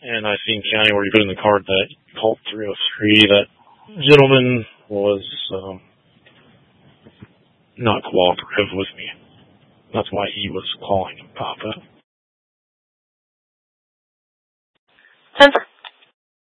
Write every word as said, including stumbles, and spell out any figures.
and I seen County where you put in the card that you called three oh three. That gentleman was um, not cooperative with me. That's why he was calling Papa.